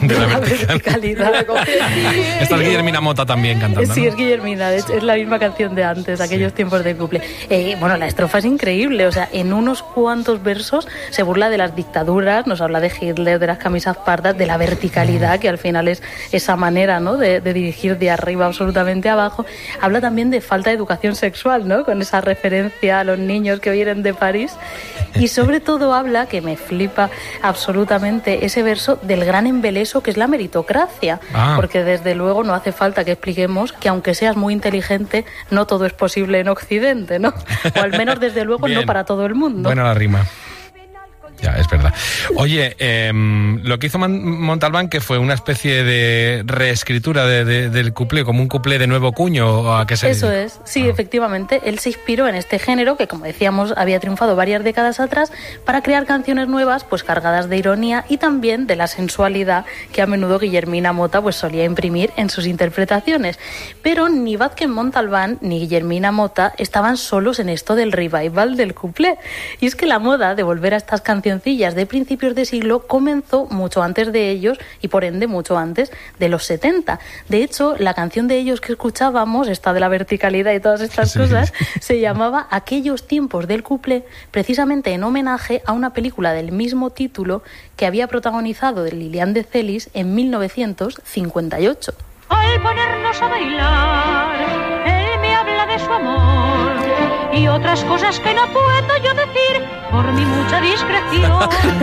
de la verticalidad. Esta es Guillermina Motta también cantando, Sí, ¿no? es Guillermina, de hecho, es la misma canción de antes, aquellos tiempos de couple. Bueno, la estrofa es increíble, o sea, en unos cuantos versos se burla de las dictaduras, nos habla de Hitler, de las camisas pardas, de la verticalidad, que al final es esa manera, ¿no?, de dirigir de arriba absolutamente abajo. Habla también de falta de educación sexual, ¿no?, con esa referencia a los niños que vienen de París. Y sobre todo habla, que me flipa absolutamente ese verso, del gran embeleso que es la meritocracia. Porque desde luego no hace falta que expliquemos que aunque seas muy inteligente, no todo es posible en Occidente, ¿no? O al menos desde luego no para todo el mundo. Buena la rima. Ya, es verdad. Oye, lo que hizo Montalbán, que fue una especie de reescritura del cuplé, como un cuplé de nuevo cuño, ¿a qué se Eso es, sí, efectivamente. Él se inspiró en este género, que como decíamos había triunfado varias décadas atrás, para crear canciones nuevas, pues cargadas de ironía y también de la sensualidad que a menudo Guillermina Motta pues solía imprimir en sus interpretaciones. Pero ni Vázquez Montalbán ni Guillermina Motta estaban solos en esto del revival del cuplé. Y es que la moda de volver a estas cancioncillas de principios de siglo comenzó mucho antes de ellos y por ende mucho antes de los 70. De hecho, la canción de ellos que escuchábamos, esta de la verticalidad y todas estas cosas, se llamaba Aquellos tiempos del cuplé, precisamente en homenaje a una película del mismo título que había protagonizado Lilian de Celis en 1958. Al ponernos a bailar, él me habla de su amor y otras cosas que no puedo yo decir por mi mucha discreción.